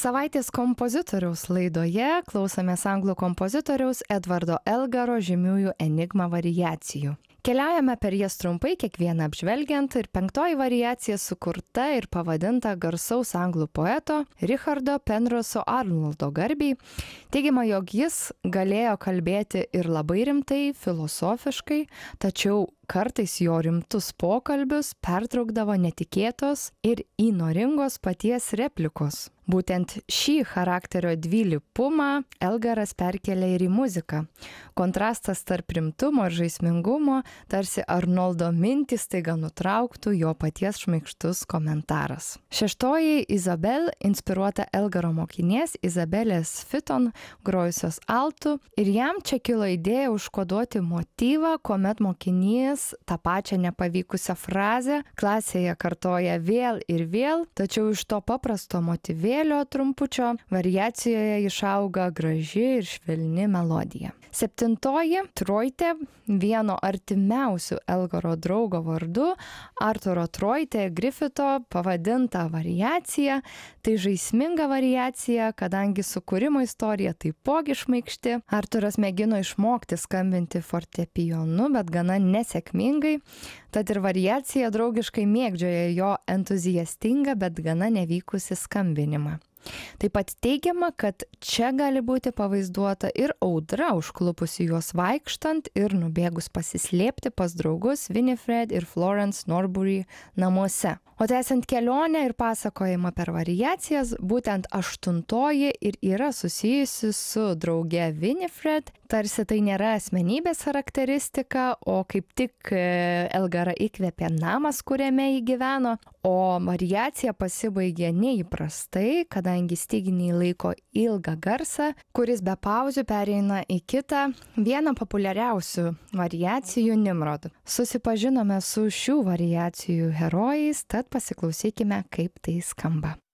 Savaitės kompozitoriaus laidoje klausomės anglų kompozitoriaus Edvardo Elgaro žymiųjų Enigma variacijų. Keliaujame per jas trumpai, kiekvieną apžvelgiant, ir 5 variacija sukurta ir pavadinta garsaus anglų poeto Richardo Penroso Arnoldo garbei. Teigiama, jog jis galėjo kalbėti ir labai rimtai, filosofiškai, tačiau kartais jo rimtus pokalbius pertraukdavo netikėtos ir įnoringos paties replikos. Būtent šį charakterio dvilypumą Elgaras perkelia ir į muziką. Kontrastas tarp rimtumo ir žaismingumo, tarsi Arnoldo mintys staiga nutrauktų jo paties šmaikštus komentaras. 6 Izabel inspiruota Elgaro mokinės Izabelės Fiton, grojusios altu, ir jam čia kilo idėja užkoduoti motyvą, kuomet mokinys tą pačią nepavykusią frazę klasėje kartoja vėl ir vėl, tačiau iš to paprasto motyvėlio trumpučio variacijoje išauga graži ir švelni melodija. 7 Troitė, vieno artimiausių Elgaro draugo vardu, Arturo Troitė Griffito pavadinta variacija. Tai žaisminga variacija, kadangi sukūrimo istorija taipogi šmaikšti. Arturas mėgino išmokti skambinti fortepijonu, bet gana nesėkmingai. Tad ir variacija draugiškai mėgdžioja jo entuziastingą, bet gana nevykusi skambinimą. Taip pat teigiama, kad čia gali būti pavaizduota ir audra užklupusi juos vaikštant ir nubėgus pasislėpti pas draugus Winifred ir Florence Norbury namuose. O tęsiant kelionę ir pasakojimą per variacijas, būtent 8 ir yra susijusi su drauge Winifred, tarsi tai nėra asmenybės charakteristika, o kaip tik Elgarą įkvėpė namas, kuriame jį gyveno, o variacija pasibaigė neįprastai, kadangi styginiai laiko ilgą garsą, kuris be pauzių pereina į kitą, vieną populiariausių variacijų Nimrod. Susipažinome su šių variacijų herojais, tad pasiklausykime, kaip tai skamba.